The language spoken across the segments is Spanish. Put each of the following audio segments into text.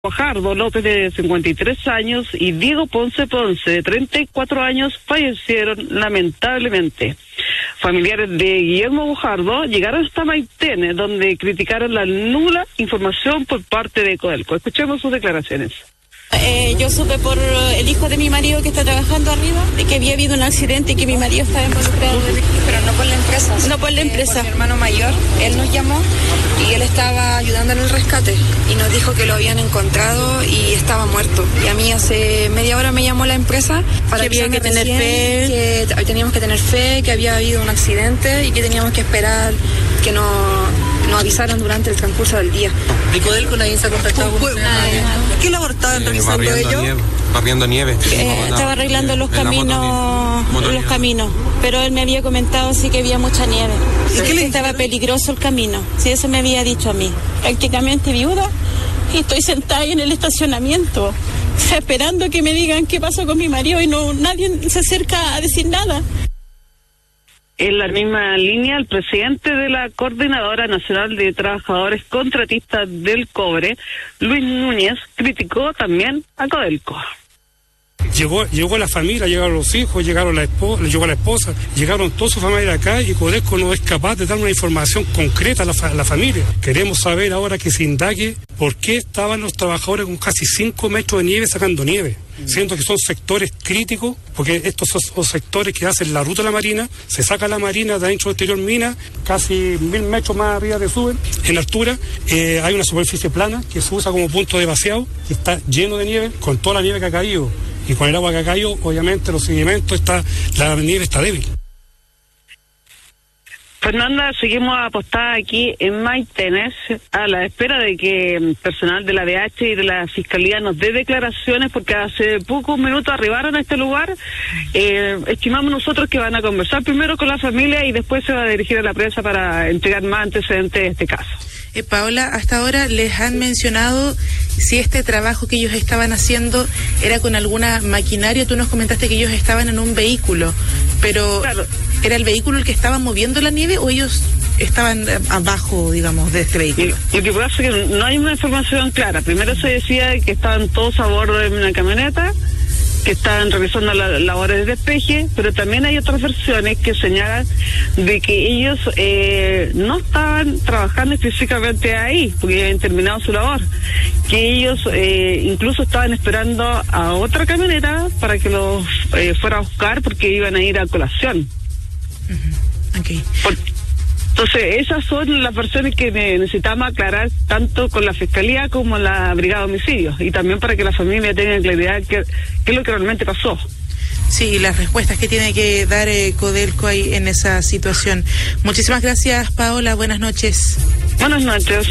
Guajardo López, de 53 años, y Diego Ponce Ponce, de 34 años, fallecieron lamentablemente. Familiares de Guillermo Guajardo llegaron hasta Maitene, donde criticaron la nula información por parte de Codelco. Escuchemos sus declaraciones. Yo supe por el hijo de mi marido que está trabajando arriba de que había habido un accidente y que mi marido estaba involucrado. Pero no por la empresa. No por la empresa. Por mi hermano mayor, él nos llamó y él estaba ayudando en el rescate y nos dijo que lo habían encontrado y estaba muerto. Y a mí hace media hora me llamó la empresa para que había que tener fe, que teníamos que tener fe, que había habido un accidente y que teníamos que esperar que nos avisaran durante el transcurso del día. ¿Y Codelco nadie se ha contactado con usted? ¿Qué labor estaban realizando ellos? Barriendo nieve. Estaba arreglando los caminos, pero él me había comentado sí que había mucha nieve. ¿Y qué le estaba peligroso el camino? Sí, eso me había dicho a mí. Prácticamente viuda y estoy sentada ahí en el estacionamiento, esperando que me digan qué pasó con mi marido y no nadie se acerca a decir nada. En la misma línea, el presidente de la Coordinadora Nacional de Trabajadores Contratistas del Cobre, Luis Núñez, criticó también a Codelco. Llegó la familia, llegaron los hijos, llegó la esposa, llegaron toda su familia acá y Codelco no es capaz de dar una información concreta a la familia. Queremos saber ahora que se indague por qué estaban los trabajadores con casi 5 metros de nieve sacando nieve. Siento que son sectores críticos, porque estos son sectores que hacen la ruta de la marina, se saca la marina de adentro del exterior mina, casi 1000 metros más arriba de suben, en altura, hay una superficie plana que se usa como punto de vaciado, que está lleno de nieve, con toda la nieve que ha caído, y con el agua que ha caído, obviamente los sedimentos, la nieve está débil. Fernanda, seguimos apostada aquí en Maitene a la espera de que personal de la DH y de la Fiscalía nos dé declaraciones, porque hace pocos minutos arribaron a este lugar. Estimamos nosotros que van a conversar primero con la familia y después se va a dirigir a la prensa para entregar más antecedentes de este caso. Paola, hasta ahora les han mencionado si este trabajo que ellos estaban haciendo era con alguna maquinaria. Tú nos comentaste que ellos estaban en un vehículo, pero claro, ¿era el vehículo el que estaba moviendo la nieve o ellos estaban abajo, digamos, de este vehículo? Lo que pasa es que no hay una información clara. Primero se decía que estaban todos a bordo de una camioneta, que estaban realizando las labores de despeje, pero también hay otras versiones que señalan de que ellos no estaban trabajando específicamente ahí, porque habían terminado su labor, que ellos incluso estaban esperando a otra camioneta para que los fuera a buscar, porque iban a ir a colación. Uh-huh. Okay. Entonces, esas son las versiones que necesitamos aclarar tanto con la Fiscalía como la Brigada de Homicidios, y también para que la familia tenga claridad qué es lo que realmente pasó. Sí, las respuestas que tiene que dar Codelco ahí en esa situación. Muchísimas gracias, Paola. Buenas noches. Buenas noches.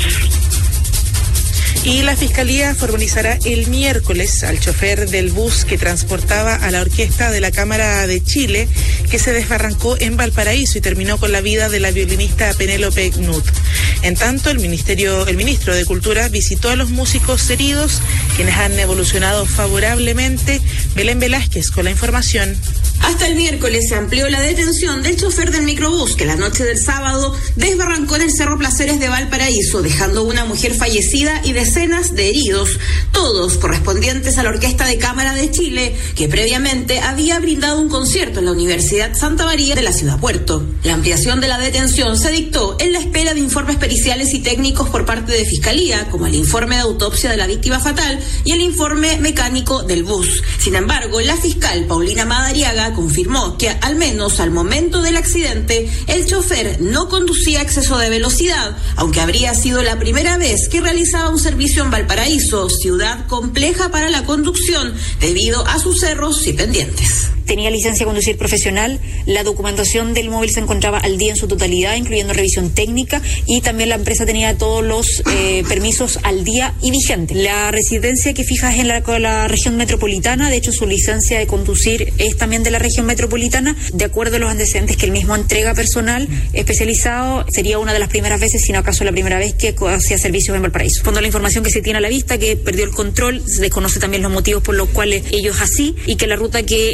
Y la Fiscalía formalizará el miércoles al chofer del bus que transportaba a la orquesta de la Cámara de Chile, que se desbarrancó en Valparaíso y terminó con la vida de la violinista Penélope Knut. En tanto, el ministro de Cultura visitó a los músicos heridos, quienes han evolucionado favorablemente. Belén Velázquez con la información. Hasta el miércoles se amplió la detención del chofer del microbús que la noche del sábado desbarrancó en el Cerro Placeres de Valparaíso, dejando una mujer fallecida y decenas de heridos, todos correspondientes a la Orquesta de Cámara de Chile, que previamente había brindado un concierto en la Universidad Santa María de la Ciudad Puerto. La ampliación de la detención se dictó en la espera de informes periciales y técnicos por parte de Fiscalía, como el informe de autopsia de la víctima fatal y el informe mecánico del bus. Sin embargo, la fiscal Paulina Madariaga confirmó que al menos al momento del accidente el chofer no conducía a exceso de velocidad, aunque habría sido la primera vez que realizaba un servicio en Valparaíso, ciudad compleja para la conducción debido a sus cerros y pendientes. Tenía licencia de conducir profesional, la documentación del móvil se encontraba al día en su totalidad, incluyendo revisión técnica, y también la empresa tenía todos los permisos al día y vigentes. La residencia que fija es en la región metropolitana, de hecho su licencia de conducir es también de la región metropolitana. De acuerdo a los antecedentes que él mismo entrega personal especializado, sería una de las primeras veces, si no acaso la primera vez, que hacía servicios en Valparaíso. Fondo la información que se tiene a la vista, que perdió el control, se desconoce también los motivos por los cuales ellos así, y que la ruta que eligió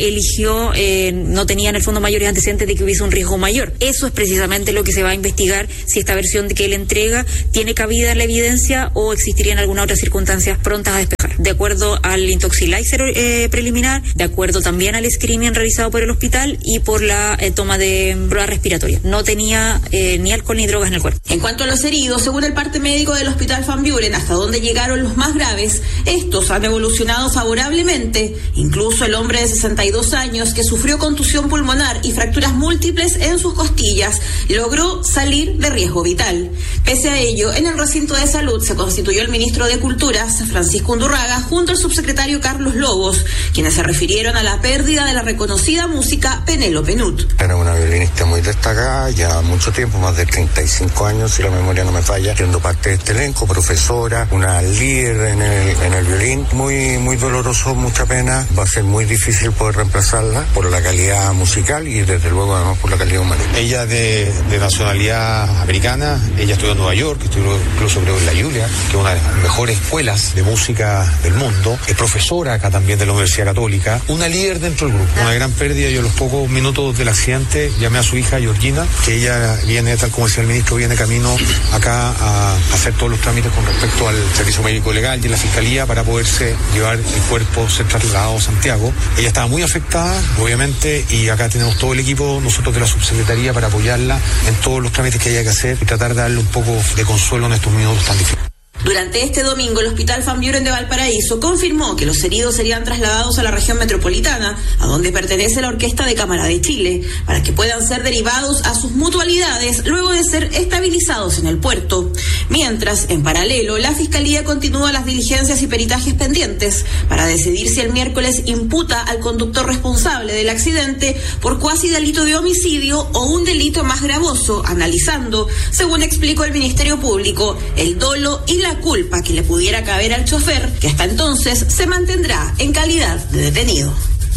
falleció no tenía en el fondo mayores antecedentes de que hubiese un riesgo mayor. Eso es precisamente lo que se va a investigar, si esta versión que él entrega tiene cabida en la evidencia o existirían algunas otras circunstancias prontas a despejar. De acuerdo al intoxilizer preliminar, de acuerdo también al screening realizado por el hospital y por la toma de prueba respiratoria. No tenía ni alcohol ni drogas en el cuerpo. En cuanto a los heridos, según el parte médico del Hospital Van Buren, hasta donde llegaron los más graves, estos han evolucionado favorablemente. Incluso el hombre de 62 años, que sufrió contusión pulmonar y fracturas múltiples en sus costillas, logró salir de riesgo vital. Pese a ello, en el recinto de salud se constituyó el ministro de Culturas, Francisco Undurraga, junto al subsecretario Carlos Lobos, quienes se refirieron a la pérdida de la reconocida música Penélope Nut. Era una violinista muy destacada, ya mucho tiempo, más de 35 años, si la memoria no me falla, siendo parte de este elenco, profesora, una líder en el violín. Muy doloroso, mucha pena. Va a ser muy difícil poder reemplazarla por la calidad musical y desde luego además por la calidad humana. Ella de nacionalidad americana, ella estudió en Nueva York, estudió incluso creo en la Juilliard, que es una de las mejores escuelas de música del mundo. Es profesora acá también de la Universidad Católica, una líder dentro del grupo. Una gran pérdida. Yo a los pocos minutos del accidente llamé a su hija Georgina, que ella viene, tal como decía el ministro, viene camino acá a hacer todos los trámites con respecto al servicio médico legal y la fiscalía para poderse llevar el cuerpo, ser trasladado a Santiago. Ella estaba muy afectada, obviamente, y acá tenemos todo el equipo, nosotros de la subsecretaría, para apoyarla en todos los trámites que haya que hacer y tratar de darle un poco de consuelo en estos minutos tan difíciles. Durante este domingo, el Hospital Van Buren de Valparaíso confirmó que los heridos serían trasladados a la región metropolitana, a donde pertenece la Orquesta de Cámara de Chile, para que puedan ser derivados a sus mutualidades luego de ser estabilizados en el puerto. Mientras, en paralelo, la Fiscalía continúa las diligencias y peritajes pendientes para decidir si el miércoles imputa al conductor responsable del accidente por cuasi delito de homicidio o un delito más gravoso, analizando, según explicó el Ministerio Público, el dolo y la culpa que le pudiera caber al chofer, que hasta entonces se mantendrá en calidad de detenido.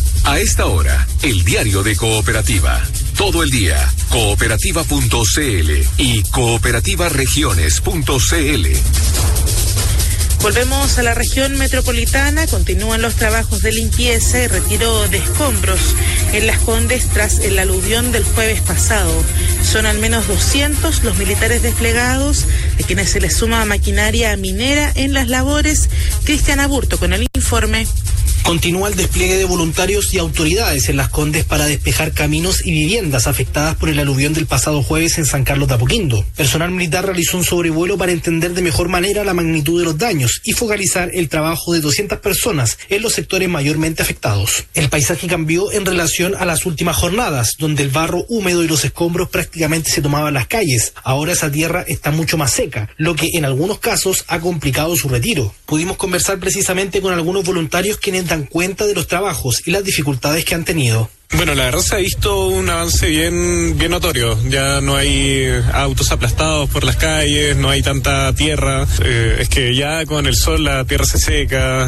A esta hora, el diario de Cooperativa. Todo el día, cooperativa.cl y cooperativaregiones.cl. Volvemos a la región metropolitana. Continúan los trabajos de limpieza y retiro de escombros en Las Condes tras el aluvión del jueves pasado. Son al menos 200 los militares desplegados, a quienes se les suma maquinaria minera en las labores. Cristian Aburto con el informe. Continúa el despliegue de voluntarios y autoridades en Las Condes para despejar caminos y viviendas afectadas por el aluvión del pasado jueves en San Carlos de Apoquindo. Personal militar realizó un sobrevuelo para entender de mejor manera la magnitud de los daños y focalizar el trabajo de 200 personas en los sectores mayormente afectados. El paisaje cambió en relación a las últimas jornadas, donde el barro húmedo y los escombros prácticamente se tomaban las calles. Ahora esa tierra está mucho más seca, lo que en algunos casos ha complicado su retiro. Pudimos conversar precisamente con algunos voluntarios quienes dan cuenta de los trabajos y las dificultades que han tenido. Bueno, la verdad se ha visto un avance bien notorio. Ya no hay autos aplastados por las calles, no hay tanta tierra. Es que ya con el sol la tierra se seca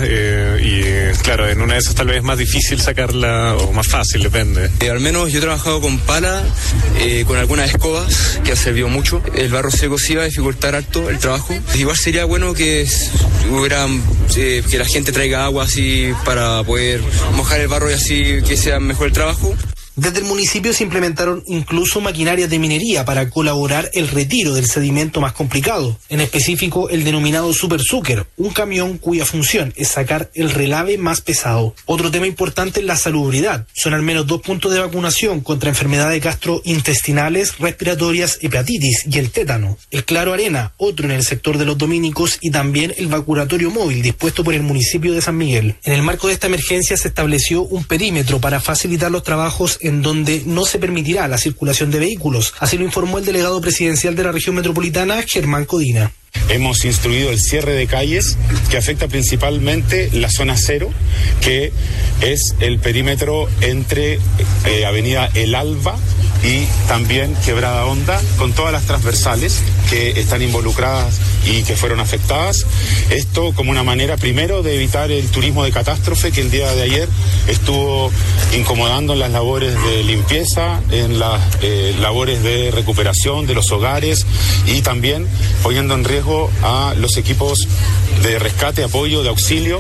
y claro, en una de esas tal vez es más difícil sacarla o más fácil, depende. Al menos yo he trabajado con pala, con algunas escobas, que ha servido mucho. El barro seco sí va a dificultar harto el trabajo. Igual sería bueno que hubiera que la gente traiga agua así para poder mojar el barro y así que sea mejor el trabajo. Desde el municipio se implementaron incluso maquinarias de minería para colaborar el retiro del sedimento más complicado, en específico el denominado Super Zucker, un camión cuya función es sacar el relave más pesado. Otro tema importante es la salubridad. Son al menos 2 puntos de vacunación contra enfermedades gastrointestinales, respiratorias, hepatitis y el tétano. El Claro Arena, otro en el sector de los dominicos, y también el vacunatorio móvil dispuesto por el municipio de San Miguel. En el marco de esta emergencia se estableció un perímetro para facilitar los trabajos en donde no se permitirá la circulación de vehículos. Así lo informó el delegado presidencial de la región metropolitana, Germán Codina. Hemos instruido el cierre de calles que afecta principalmente la zona 0, que es el perímetro entre Avenida El Alba y también Quebrada Honda, con todas las transversales que están involucradas y que fueron afectadas. Esto como una manera primero de evitar el turismo de catástrofe que el día de ayer estuvo incomodando en las labores de limpieza, en las labores de recuperación de los hogares y también poniendo en riesgo a los equipos de rescate, apoyo, de auxilio.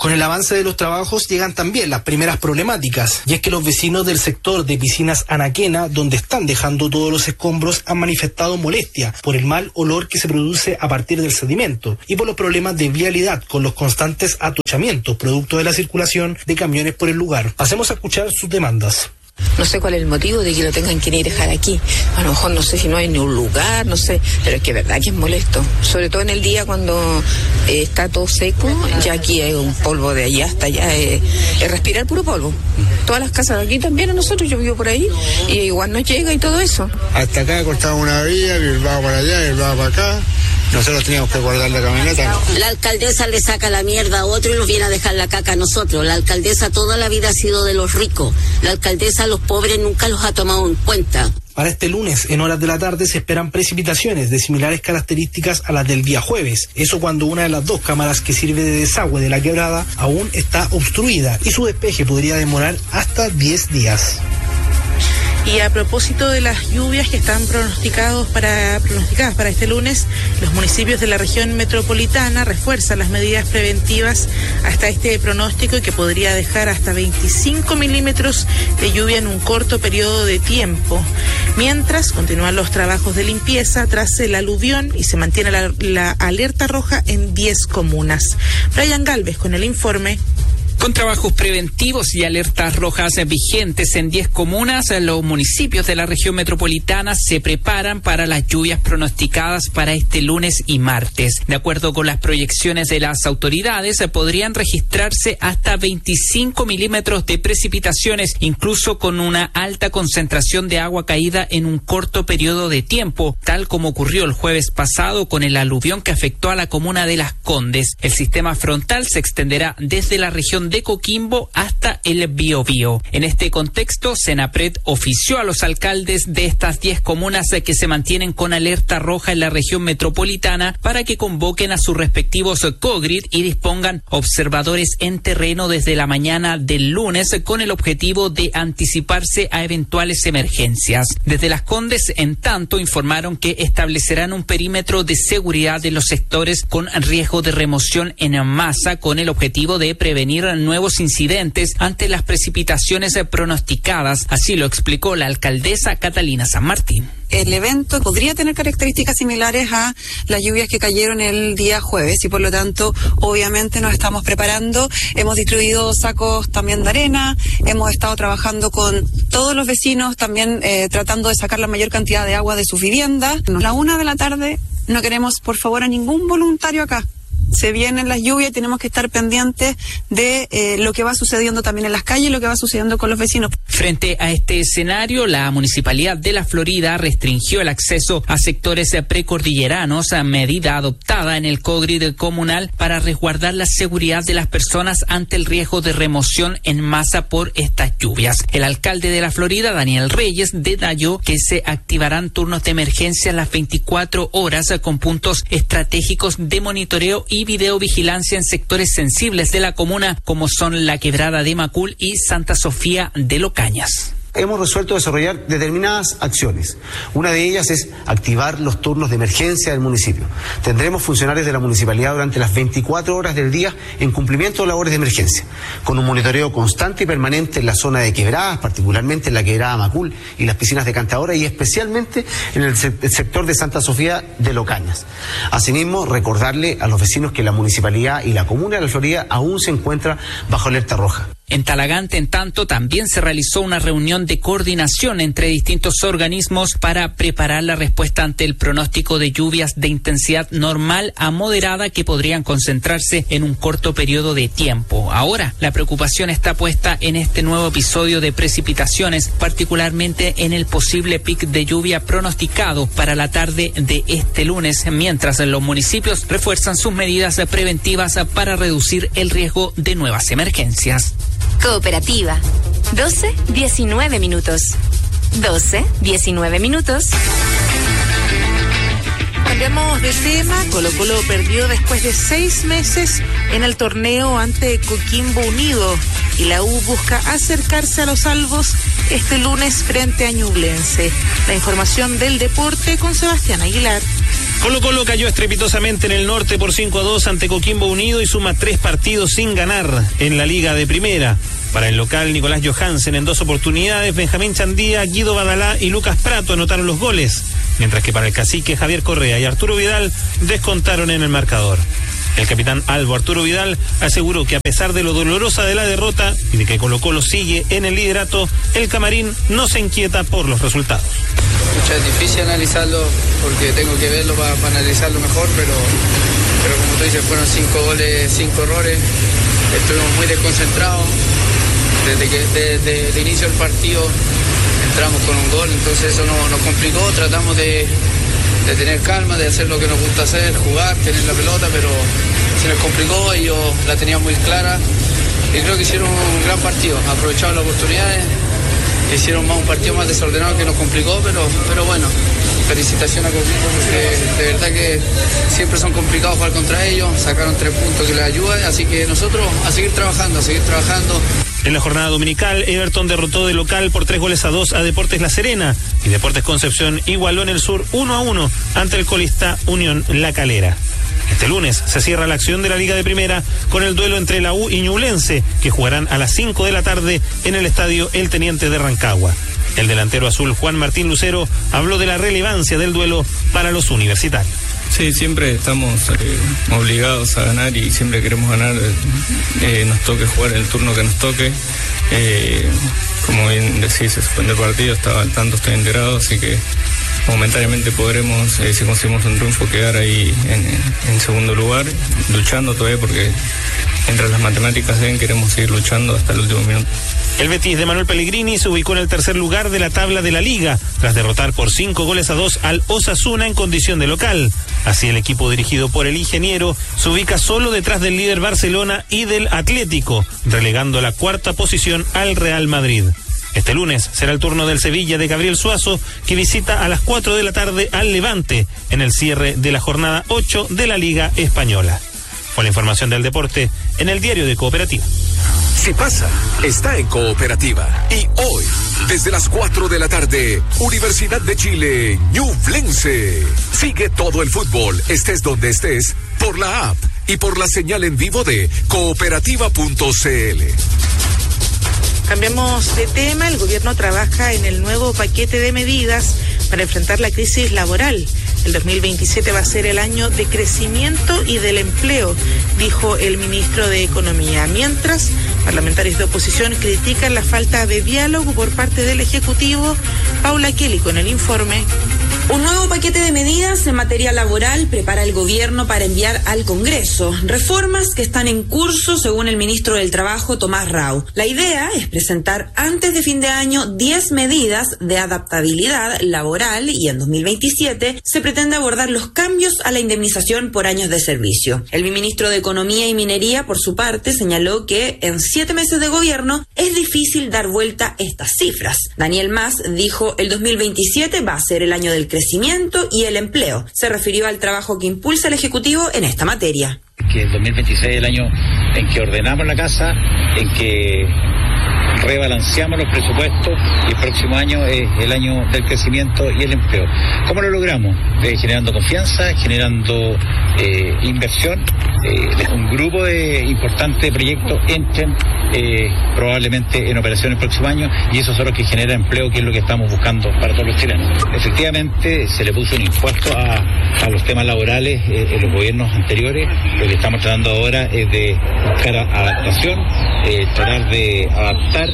Con el avance de los trabajos llegan también las primeras problemáticas, y es que los vecinos del sector de Piscinas Anaquena, donde están dejando todos los escombros, han manifestado molestia por el mal olor que se produce a partir del sedimento y por los problemas de vialidad con los constantes atochamientos producto de la circulación de camiones por el lugar. Pasemos a escuchar sus demandas. No sé cuál es el motivo de que lo tengan que ir a dejar aquí. A lo mejor no sé si no hay ni un lugar, no sé, pero es que verdad que es molesto. Sobre todo en el día cuando está todo seco, ya aquí hay un polvo de allá hasta allá, es respirar puro polvo. Todas las casas de aquí también a nosotros, yo vivo por ahí, y igual nos llega y todo eso. Hasta acá cortamos una vía, Bilbao para allá, Bilbao para acá. Nosotros teníamos que guardar la camioneta. La alcaldesa le saca la mierda a otro y nos viene a dejar la caca a nosotros. La alcaldesa toda la vida ha sido de los ricos. La alcaldesa a los pobres nunca los ha tomado en cuenta. Para este lunes, en horas de la tarde, se esperan precipitaciones de similares características a las del día jueves. Eso cuando una de las dos cámaras que sirve de desagüe de la quebrada aún está obstruida y su despeje podría demorar hasta 10 días. Y a propósito de las lluvias que están pronosticadas para este lunes, los municipios de la región metropolitana refuerzan las medidas preventivas hasta este pronóstico y que podría dejar hasta 25 milímetros de lluvia en un corto periodo de tiempo. Mientras continúan los trabajos de limpieza tras el aluvión y se mantiene la alerta roja en 10 comunas. Brian Galvez con el informe. Con trabajos preventivos y alertas rojas vigentes en 10 comunas, los municipios de la región metropolitana se preparan para las lluvias pronosticadas para este lunes y martes. De acuerdo con las proyecciones de las autoridades, podrían registrarse hasta 25 milímetros de precipitaciones, incluso con una alta concentración de agua caída en un corto periodo de tiempo, tal como ocurrió el jueves pasado con el aluvión que afectó a la comuna de Las Condes. El sistema frontal se extenderá desde la región de Coquimbo hasta el Biobío. En este contexto, Senapred ofició a los alcaldes de estas 10 comunas que se mantienen con alerta roja en la región metropolitana para que convoquen a sus respectivos COGRID y dispongan observadores en terreno desde la mañana del lunes con el objetivo de anticiparse a eventuales emergencias. Desde Las Condes, en tanto, informaron que establecerán un perímetro de seguridad de los sectores con riesgo de remoción en masa con el objetivo de prevenir nuevos incidentes ante las precipitaciones pronosticadas. Así lo explicó la alcaldesa Catalina San Martín. El evento podría tener características similares a las lluvias que cayeron el día jueves y por lo tanto obviamente nos estamos preparando. Hemos distribuido sacos también de arena, hemos estado trabajando con todos los vecinos también tratando de sacar la mayor cantidad de agua de sus viviendas. A la 1 de la tarde no queremos por favor a ningún voluntario acá. Se vienen las lluvias y tenemos que estar pendientes de lo que va sucediendo también en las calles y lo que va sucediendo con los vecinos. Frente a este escenario, la Municipalidad de La Florida restringió el acceso a sectores precordilleranos, a medida adoptada en el COGRID comunal para resguardar la seguridad de las personas ante el riesgo de remoción en masa por estas lluvias. El alcalde de La Florida, Daniel Reyes, detalló que se activarán turnos de emergencia a las 24 horas con puntos estratégicos de monitoreo y videovigilancia en sectores sensibles de la comuna como son la Quebrada de Macul y Santa Sofía de Locañas. Hemos resuelto desarrollar determinadas acciones. Una de ellas es activar los turnos de emergencia del municipio. Tendremos funcionarios de la municipalidad durante las 24 horas del día en cumplimiento de labores de emergencia, con un monitoreo constante y permanente en la zona de quebradas, particularmente en la Quebrada Macul y las piscinas de Cantadora y especialmente en el sector de Santa Sofía de Locañas. Asimismo, recordarle a los vecinos que la municipalidad y la comuna de La Florida aún se encuentran bajo alerta roja. En Talagante, en tanto, también se realizó una reunión de coordinación entre distintos organismos para preparar la respuesta ante el pronóstico de lluvias de intensidad normal a moderada que podrían concentrarse en un corto periodo de tiempo. Ahora, la preocupación está puesta en este nuevo episodio de precipitaciones, particularmente en el posible pic de lluvia pronosticado para la tarde de este lunes, mientras los municipios refuerzan sus medidas preventivas para reducir el riesgo de nuevas emergencias. Cooperativa. 12:19 minutos. 12:19 minutos. Cambiamos de tema. Colo-Colo perdió después de 6 meses en el torneo ante Coquimbo Unido y la U busca acercarse a los salvos este lunes frente a Ñublense. La información del deporte con Sebastián Aguilar. Colo-Colo cayó estrepitosamente en el norte por 5-2 ante Coquimbo Unido y suma 3 partidos sin ganar en la Liga de Primera. Para el local, Nicolás Johansen en 2 oportunidades, Benjamín Chandía, Guido Badalá y Lucas Prato anotaron los goles, mientras que para el cacique Javier Correa y Arturo Vidal descontaron en el marcador. El capitán Albo Arturo Vidal aseguró que a pesar de lo dolorosa de la derrota y de que Colo-Colo sigue en el liderato, el camarín no se inquieta por los resultados. Es difícil analizarlo porque tengo que verlo para analizarlo mejor, pero como tú dices, fueron 5 goles, 5 errores. Estuvimos muy desconcentrados. Desde el inicio del partido entramos con un gol, entonces eso nos complicó. Tratamos de tener calma, de hacer lo que nos gusta hacer, jugar, tener la pelota, pero se les complicó, ellos la tenían muy clara y creo que hicieron un gran partido, aprovecharon las oportunidades, hicieron un partido más desordenado que nos complicó, pero bueno, felicitaciones a Coquimbo porque de verdad que siempre son complicados jugar contra ellos, sacaron 3 puntos que les ayudan, así que nosotros a seguir trabajando. En la jornada dominical, Everton derrotó de local por 3-2 a Deportes La Serena y Deportes Concepción igualó en el sur 1-1 ante el colista Unión La Calera. Este lunes se cierra la acción de la Liga de Primera con el duelo entre la U y Ñublense, que jugarán a las 5 de la tarde en el estadio El Teniente de Rancagua. El delantero azul Juan Martín Lucero habló de la relevancia del duelo para los universitarios. Sí, siempre estamos obligados a ganar y siempre queremos ganar, nos toque jugar el turno que nos toque. Como bien decís, se suspende el partido, estaba al tanto, estoy enterado, así que momentáneamente podremos, si conseguimos un triunfo, quedar ahí en segundo lugar, luchando todavía porque mientras las matemáticas den, queremos seguir luchando hasta el último minuto. El Betis de Manuel Pellegrini se ubicó en el tercer lugar de la tabla de la Liga, tras derrotar por 5-2 al Osasuna en condición de local. Así el equipo dirigido por el ingeniero se ubica solo detrás del líder Barcelona y del Atlético, relegando la 4ª posición al Real Madrid. Este lunes será el turno del Sevilla de Gabriel Suazo, que visita a las 4 de la tarde al Levante en el cierre de la jornada 8 de la Liga Española. Con la información del deporte en el diario de Cooperativa. Si pasa, está en Cooperativa. Y hoy, desde las 4 de la tarde, Universidad de Chile, Ñublense. Sigue todo el fútbol, estés donde estés, por la app y por la señal en vivo de cooperativa.cl. Cambiamos de tema. El gobierno trabaja en el nuevo paquete de medidas para enfrentar la crisis laboral. El 2027 va a ser el año de crecimiento y del empleo, dijo el ministro de Economía. Mientras, parlamentarios de oposición critican la falta de diálogo por parte del Ejecutivo. Paula Kelly con el informe. Un nuevo paquete de medidas en materia laboral prepara el gobierno para enviar al Congreso. Reformas que están en curso, según el ministro del Trabajo, Tomás Rau. La idea es presentar antes de fin de año 10 medidas de adaptabilidad laboral y en 2027 se pretende abordar los cambios a la indemnización por años de servicio. El ministro de Economía y Minería, por su parte, señaló que en 7 meses de gobierno es difícil dar vuelta estas cifras. Daniel Mas dijo: el 2027 va a ser el año del crecimiento y el empleo. Se refirió al trabajo que impulsa el Ejecutivo en esta materia. Que el 2026 es el año en que ordenamos la casa, en que rebalanceamos los presupuestos y el próximo año es el año del crecimiento y el empleo. ¿Cómo lo logramos? Generando confianza, generando inversión, un grupo de importantes proyectos entren probablemente en operación el próximo año y esos son los que generan empleo, que es lo que estamos buscando para todos los chilenos. Efectivamente se le puso un impuesto a los temas laborales en los gobiernos anteriores. Lo que estamos tratando ahora es de buscar adaptación, tratar de adaptar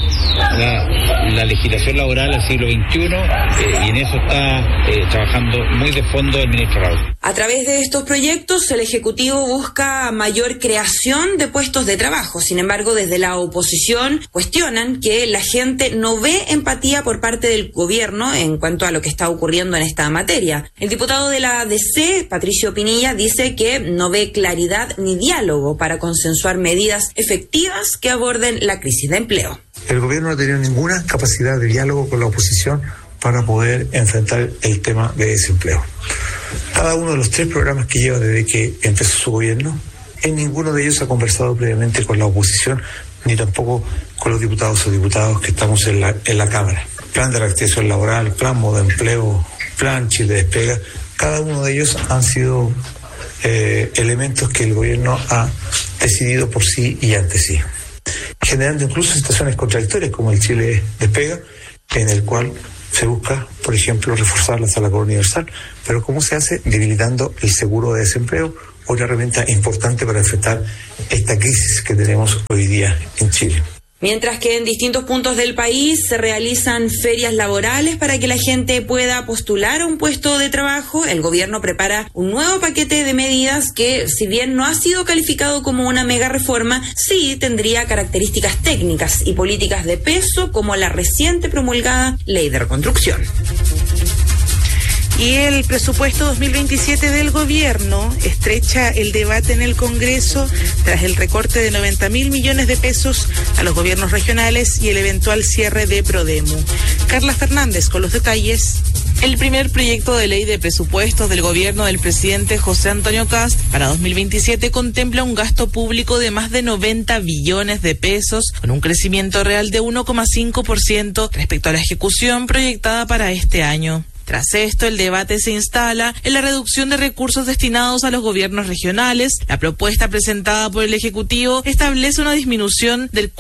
la legislación laboral al siglo XXI y en eso está trabajando muy de fondo el ministro Raúl. A través de estos proyectos, el Ejecutivo busca mayor creación de puestos de trabajo. Sin embargo, desde la oposición cuestionan que la gente no ve empatía por parte del gobierno en cuanto a lo que está ocurriendo en esta materia. El diputado de la DC, Patricio Pinilla, dice que no ve claridad ni diálogo para consensuar medidas efectivas que aborden la crisis de empleo. El gobierno no ha tenido ninguna capacidad de diálogo con la oposición para poder enfrentar el tema de desempleo. Cada uno de los 3 programas que lleva desde que empezó su gobierno, en ninguno de ellos ha conversado previamente con la oposición, ni tampoco con los diputados o diputadas que estamos en la Cámara. Plan de reactivación laboral, plan modo empleo, plan Chile Despega, Cada uno de ellos han sido elementos que el gobierno ha decidido por sí y ante sí, generando incluso situaciones contradictorias como el Chile Despega, en el cual se busca, por ejemplo, reforzar la salaria universal, pero ¿cómo se hace? Debilitando el seguro de desempleo, otra herramienta importante para enfrentar esta crisis que tenemos hoy día en Chile. Mientras que en distintos puntos del país se realizan ferias laborales para que la gente pueda postular a un puesto de trabajo, el gobierno prepara un nuevo paquete de medidas que, si bien no ha sido calificado como una mega reforma, sí tendría características técnicas y políticas de peso, como la reciente promulgada Ley de Reconstrucción. Y el presupuesto 2027 del gobierno estrecha el debate en el Congreso tras el recorte de 90.000 millones de pesos a los gobiernos regionales y el eventual cierre de Prodemu. Carla Fernández con los detalles. El primer proyecto de ley de presupuestos del gobierno del presidente José Antonio Kast para 2027 contempla un gasto público de más de 90 billones de pesos, con un crecimiento real de 1,5% respecto a la ejecución proyectada para este año. Tras esto, el debate se instala en la reducción de recursos destinados a los gobiernos regionales. La propuesta presentada por el Ejecutivo establece una disminución del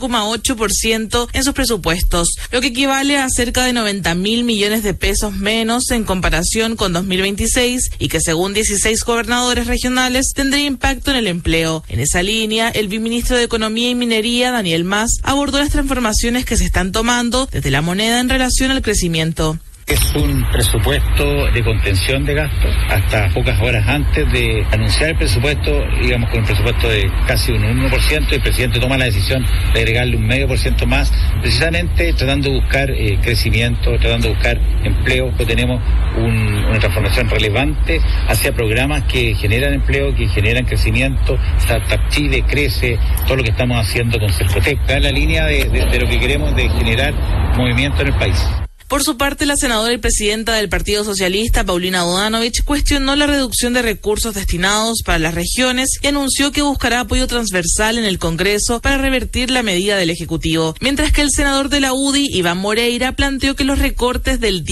4,8% en sus presupuestos, lo que equivale a cerca de 90.000 millones de pesos menos en comparación con 2026 y que, según 16 gobernadores regionales, tendría impacto en el empleo. En esa línea, el viceministro de Economía y Minería, Daniel Mas, abordó las transformaciones que se están tomando desde la moneda en relación al crecimiento. Es un presupuesto de contención de gastos. Hasta pocas horas antes de anunciar el presupuesto, íbamos con un presupuesto de casi un 1%, y el presidente toma la decisión de agregarle un 0,5% más, precisamente tratando de buscar crecimiento, tratando de buscar empleo. Tenemos una transformación relevante hacia programas que generan empleo, que generan crecimiento. Startup Chile crece, todo lo que estamos haciendo con Cercotec, está en la línea de lo que queremos, de generar movimiento en el país. Por su parte, la senadora y presidenta del Partido Socialista, Paulina Bodanovich, cuestionó la reducción de recursos destinados para las regiones y anunció que buscará apoyo transversal en el Congreso para revertir la medida del Ejecutivo. Mientras que el senador de la UDI, Iván Moreira, planteó que los recortes del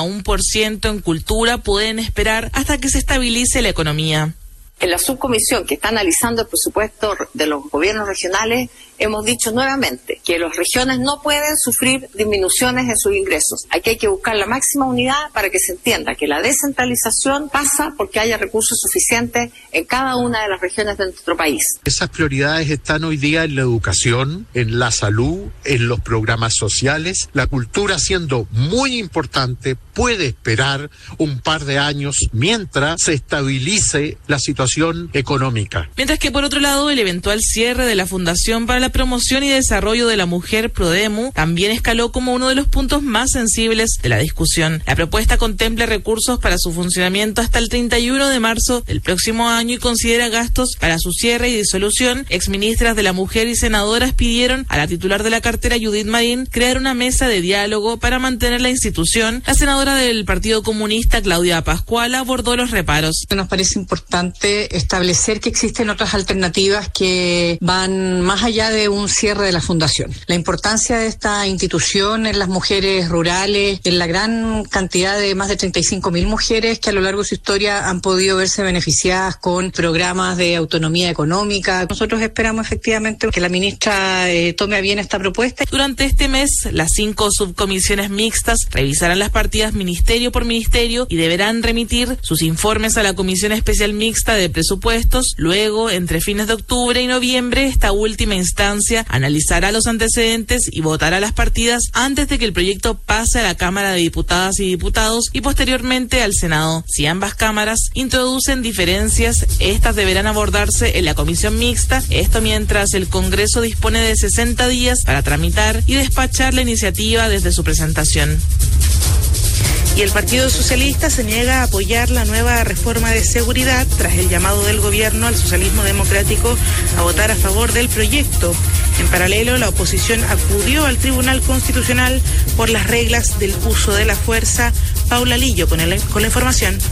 10,1% en cultura pueden esperar hasta que se estabilice la economía. En la subcomisión que está analizando el presupuesto de los gobiernos regionales, hemos dicho nuevamente que las regiones no pueden sufrir disminuciones en sus ingresos. Aquí hay que buscar la máxima unidad para que se entienda que la descentralización pasa porque haya recursos suficientes en cada una de las regiones de nuestro país. Esas prioridades están hoy día en la educación, en la salud, en los programas sociales. La cultura, siendo muy importante, puede esperar un par de años mientras se estabilice la situación económica. Mientras que, por otro lado, el eventual cierre de la Fundación para la Promoción y Desarrollo de la Mujer, Prodemu, también escaló como uno de los puntos más sensibles de la discusión. La propuesta contempla recursos para su funcionamiento hasta el 31 de marzo del próximo año y considera gastos para su cierre y disolución. Exministras de la Mujer y senadoras pidieron a la titular de la cartera, Judith Marín, crear una mesa de diálogo para mantener la institución. La senadora del Partido Comunista, Claudia Pascual, abordó los reparos. Nos parece importante establecer que existen otras alternativas que van más allá de un cierre de la fundación. La importancia de esta institución en las mujeres rurales, en la gran cantidad de más de 35.000 mujeres que a lo largo de su historia han podido verse beneficiadas con programas de autonomía económica. Nosotros esperamos efectivamente que la ministra tome a bien esta propuesta. Durante este mes, las 5 subcomisiones mixtas revisarán las partidas ministerio por ministerio y deberán remitir sus informes a la Comisión Especial Mixta de Presupuestos. Luego, entre fines de octubre y noviembre, esta última instancia analizará los antecedentes y votará las partidas antes de que el proyecto pase a la Cámara de Diputadas y Diputados y posteriormente al Senado. Si ambas cámaras introducen diferencias, estas deberán abordarse en la comisión mixta. Esto mientras el Congreso dispone de 60 días para tramitar y despachar la iniciativa desde su presentación. Y el Partido Socialista se niega a apoyar la nueva reforma de seguridad tras el llamado del gobierno al socialismo democrático a votar a favor del proyecto. En paralelo, la oposición acudió al Tribunal Constitucional por las reglas del uso de la fuerza. Paula Lillo con la información.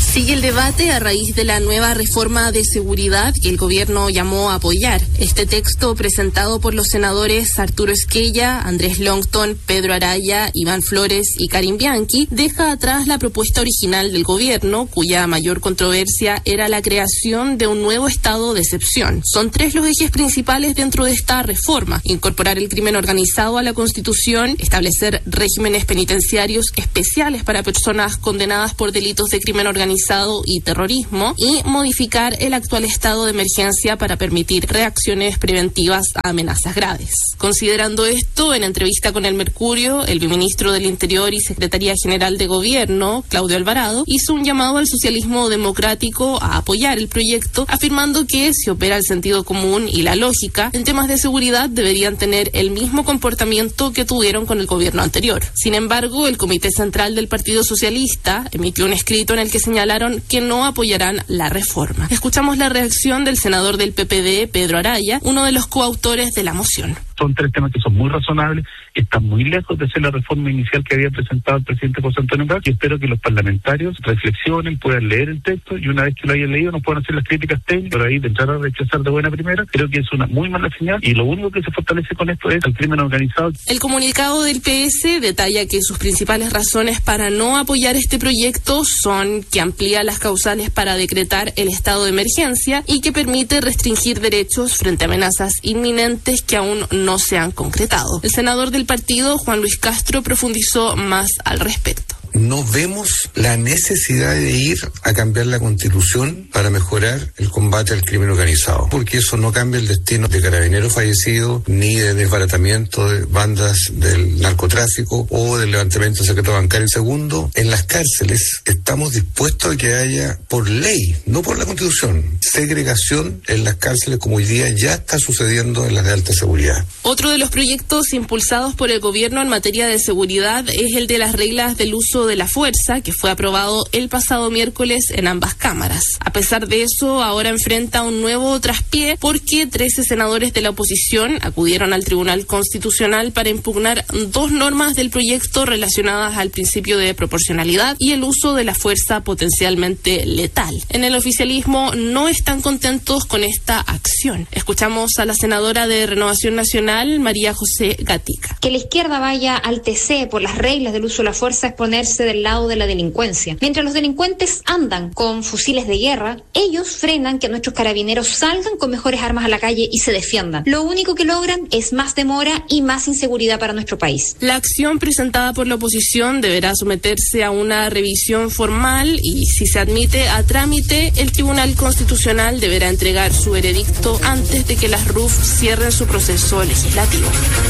Sigue el debate a raíz de la nueva reforma de seguridad que el gobierno llamó a apoyar. Este texto, presentado por los senadores Arturo Esquella, Andrés Longton, Pedro Araya, Iván Flores y Karim Bianchi, deja atrás la propuesta original del gobierno, cuya mayor controversia era la creación de un nuevo estado de excepción. Son 3 los ejes principales dentro de esta reforma: incorporar el crimen organizado a la Constitución, establecer regímenes penitenciarios especiales para personas condenadas por delitos de crimen organizado y terrorismo, y modificar el actual estado de emergencia para permitir reacciones preventivas a amenazas graves. Considerando esto, en entrevista con El Mercurio, el ministro del Interior y Secretaría General de Gobierno, Claudio Alvarado, hizo un llamado al socialismo democrático a apoyar el proyecto, afirmando que si opera el sentido común y la lógica, en temas de seguridad deberían tener el mismo comportamiento que tuvieron con el gobierno anterior. Sin embargo, el Comité Central del Partido Socialista emitió un escrito en el que señalaron que no apoyarán la reforma. Escuchamos la reacción del senador del PPD, Pedro Araya, uno de los coautores de la moción. Son 3 temas que son muy razonables, están muy lejos de ser la reforma inicial que había presentado el presidente José Antonio Cast, y espero que los parlamentarios reflexionen, puedan leer el texto, y una vez que lo hayan leído nos puedan hacer las críticas técnicas, pero ahí de entrar a rechazar de buena primera, creo que es una muy mala señal, y lo único que se fortalece con esto es el crimen organizado. El comunicado del PS detalla que sus principales razones para no apoyar este proyecto son que amplía las causales para decretar el estado de emergencia y que permite restringir derechos frente a amenazas inminentes que aún no se han concretado. El senador del partido, Juan Luis Castro, profundizó más al respecto. No vemos la necesidad de ir a cambiar la Constitución para mejorar el combate al crimen organizado, porque eso no cambia el destino de carabineros fallecidos, ni de desbaratamiento de bandas del narcotráfico o del levantamiento del secreto bancario. Segundo, en las cárceles estamos dispuestos a que haya, por ley, no por la Constitución, segregación en las cárceles, como hoy día ya está sucediendo en las de alta seguridad. Otro de los proyectos impulsados por el gobierno en materia de seguridad es el de las reglas del uso de la fuerza, que fue aprobado el pasado miércoles en ambas cámaras. A pesar de eso, ahora enfrenta un nuevo traspié porque 13 senadores de la oposición acudieron al Tribunal Constitucional para impugnar 2 normas del proyecto relacionadas al principio de proporcionalidad y el uso de la fuerza potencialmente letal. En el oficialismo no están contentos con esta acción. Escuchamos a la senadora de Renovación Nacional, María José Gatica. Que la izquierda vaya al TC por las reglas del uso de la fuerza es ponerse del lado de la delincuencia. Mientras los delincuentes andan con fusiles de guerra, ellos frenan que nuestros carabineros salgan con mejores armas a la calle y se defiendan. Lo único que logran es más demora y más inseguridad para nuestro país. La acción presentada por la oposición deberá someterse a una revisión formal y, si se admite a trámite, el Tribunal Constitucional deberá entregar su veredicto antes de que las RUF cierren su proceso legislativo.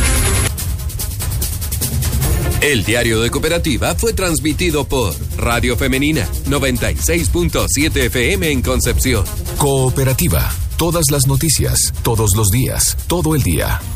El diario de Cooperativa fue transmitido por Radio Femenina 96.7 FM en Concepción. Cooperativa, todas las noticias, todos los días, todo el día.